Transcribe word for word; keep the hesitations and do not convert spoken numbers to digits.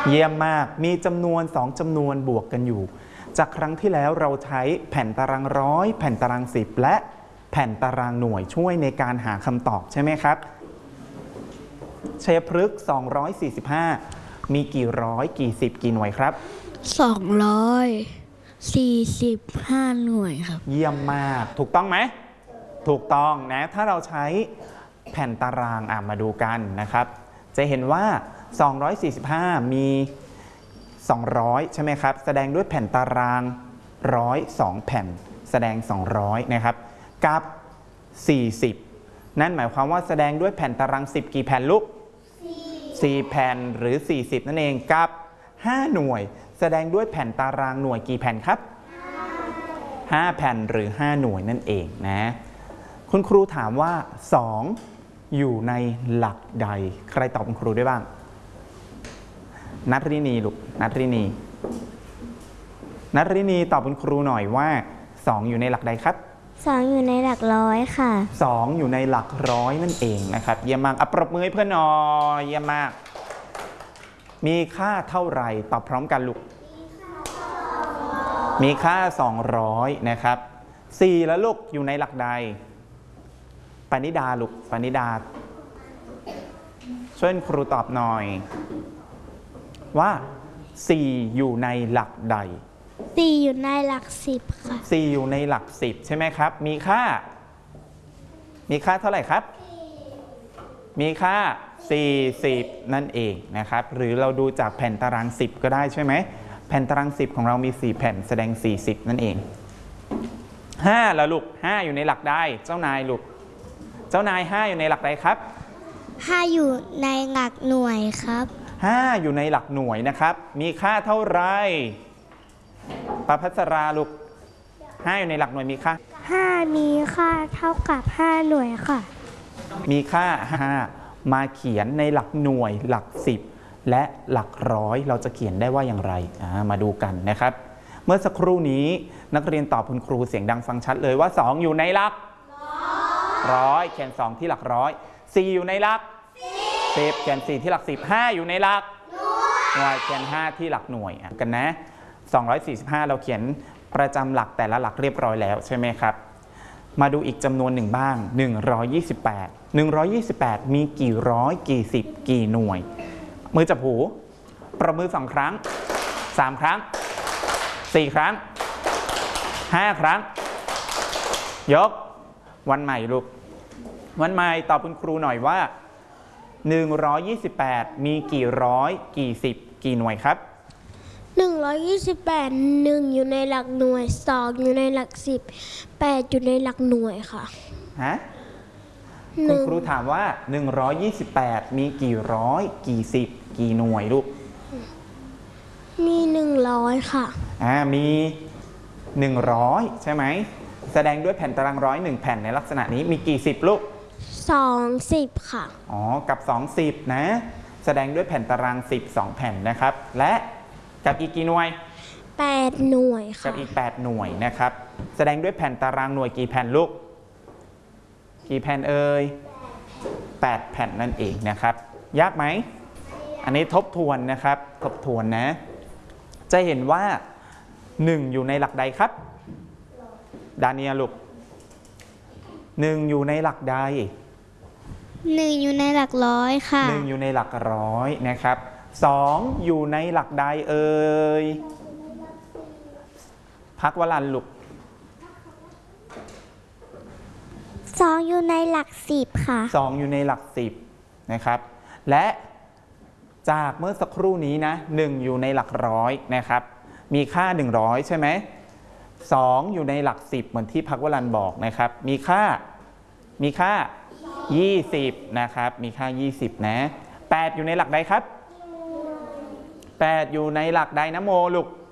เยี่ยมมากมีจำนวนสองจำนวนบวกกันอยู่จากครั้งที่แล้วเราใช้แผ่นตารางร้อยแผ่นตารางสิบและแผ่นตารางหน่วยช่วยในการหาคำตอบใช่ไหมครับชัยพฤกษ์สองร้อยสี่สิบห้ามีกี่ร้อยกี่สิบกี่หน่วยครับสองร้อยสี่สิบห้าหน่วยครับเยี่ยมมากถูกต้องไหมถูกต้องนะถ้าเราใช้แผ่นตารางอ่ะมาดูกันนะครับจะเห็นว่าสองร้อยสี่สิบห้ามีสองร้อยใช่ไหมครับแสดงด้วยแผ่นตารางหนึ่งร้อยสองแผ่นแสดงสองร้อยนะครับกับสี่สิบนั่นหมายความว่าแสดงด้วยแผ่นตารางสิบกี่แผ่นลูกสี่แผ่นหรือสี่สิบนั่นเองกับห้าหน่วยแสดงด้วยแผ่นตารางหน่วยกี่แผ่นครับห้าแผ่นหรือห้าหน่วยนั่นเองนะคุณครูถามว่าสองอยู่ในหลักใดใครตอบคุณครูได้บ้างนัทรินีลูกนัทรินีนัทรินีตอบคุณครูหน่อยว่าสองอยู่ในหลักใดครับสองอยู่ในหลักร้อยค่ะสองอยู่ในหลักร้อยนั่นเองนะครับเยี่ยมมากอ่ะปรบมือให้เพื่อนหน่อยเยี่ยมมากมีค่าเท่าไหร่ตอบพร้อมกันลูกมีค่าสองร้อยนะครับสี่แล้วลูกอยู่ในหลักใดปณิดาลูกปณิดาช่วยครูตอบหน่อยว่าสี่อยู่ในหลักใดสี่อยู่ในหลักสิบค่ะสี่อยู่ในหลักสิบใช่ไหมครับมีค่ามีค่าเท่าไหร่ครับมีค่าสี่สิบนั่นเองนะครับหรือเราดูจากแผ่นตารางสิบก็ได้ใช่ไหมแผ่นตารางสิบของเรามีสี่แผ่นแสดงสี่สิบนั่นเองห้าแล้วลูกห้าอยู่ในหลักใดเจ้านายลูกเจ้านายห้าอยู่ในหลักใดครับห้าอยู่ในหลักหน่วยครับห้าอยู่ในหลักหน่วยนะครับมีค่าเท่าไรประภัสราลูกห้าอยู่ในหลักหน่วยมีค่าห้ามีค่าเท่ากับห้าหน่วยค่ะมีค่าห้ามาเขียนในหลักหน่วยหลักสิบและหลักร้อยเราจะเขียนได้ว่าอย่างไรมาดูกันนะครับเมื่อสักครู่นี้นักเรียนตอบคุณครูเสียงดังฟังชัดเลยว่าสองอยู่ในหลักร้อยเขียนสองที่หลักร้อยสี่อยู่ในหลักสิบเขียนสี่ที่หลักสิบห้าอยู่ในหลักหน่วยเขียนห้าที่หลักหน่วยกันนะสองร้อยสี่สิบห้าเราเขียนประจำหลักแต่ละหลักเรียบร้อยแล้วใช่ไหมครับมาดูอีกจำนวนหนึ่งบ้างหนึ่งร้อยยี่สิบแปด หนึ่งร้อยยี่สิบแปดมีกี่ร้อยกี่สิบกี่หน่วยมือจับหูประมือสองครั้งสามครั้งสี่ครั้งห้าครั้งยกวันใหม่ลูกวันใหม่ตอบคุณครูหน่อยว่าหนึ่งร้อยยี่สิบแปดมีกี่ร้อยกี่สิบกี่หน่วยครับหนึ่งร้อยยี่สิบแปด หนึ่งอยู่ในหลักหน่วยสองอยู่ในหลักสิบแปดอยู่ในหลักหน่วยค่ะฮะคุณครูถามว่าหนึ่งร้อยยี่สิบแปดมีกี่ร้อยกี่สิบกี่หน่วยลูกมีหนึ่งร้อยค่ะอ่ามีหนึ่งร้อยใช่ไหมแสดงด้วยแผ่นตารางร้อยหนึ่งแผ่นในลักษณะนี้มีกี่สิบลูกสองสิบค่ะอ๋อกับสองสิบนะแสดงด้วยแผ่นตารางสิบสองแผ่นนะครับและกับอีกกี่หน่วยแปดหน่วยค่ะกับอีกแปดหน่วยนะครับแสดงด้วยแผ่นตารางหน่วยกี่แผ่นลูกกี่แผ่นเอ่ยแปดแผ่นนั่นเองนะครับยากไหมอันนี้ทบทวนนะครับทบทวนนะจะเห็นว่าหนึ่งอยู่ในหลักใดครับดาเนียลูกหนึ่งอยู่ในหลักใดหนึ่งอยู่ในหลักร้อยค่ะหนึ่งอยู่ในหลักร้อยนะครับสองอยู่ในหลักใดเอ่ยพักวลันลูกสองอยู่ในหลักสิบค่ะสองอยู่ในหลักสิบนะครับและจากเมื่อสักครู่นี้นะหนึ่งอยู่ในหลักร้อยนะครับมีค่าหนึ่งร้อยใช่ไหมสองอยู่ในหลักสิบเหมือนที่พักวลันบอกนะครับมีค่ามีค่ายี่สิบนะครับมีค่ายี่สิบนะแปดอยู่ในหลักใดครับแปดอยู่ในหลักใดนะโมลูก